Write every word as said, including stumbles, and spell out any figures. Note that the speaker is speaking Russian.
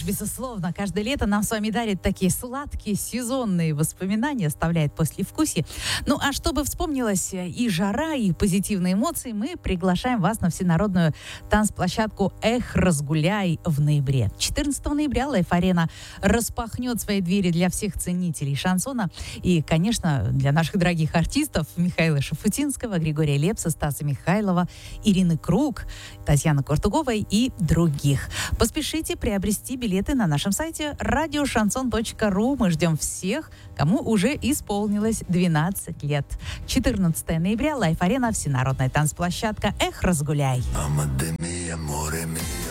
уж, безусловно, каждое лето нам с вами дарит такие сладкие сезонные воспоминания, оставляет послевкусие. Ну, а чтобы вспомнилась и жара, и позитивные эмоции, мы приглашаем вас на всенародную танцплощадку «Эх, разгуляй» в ноябре. четырнадцатого ноября Лайф-арена распахнет свои двери для всех ценителей шансона и, конечно, для наших дорогих артистов Михаила Шафутинского, Григория Лепса, Стаса Михайлова, Ирины Круг, Татьяны Куртуговой и других. Поспешите приобрести билеты на нашем сайте радио шансон точка ру. Мы ждем всех, кому уже исполнилось двенадцать лет. четырнадцатого ноября Лайф-арена, всенародная танцплощадка «Эх, разгуляй».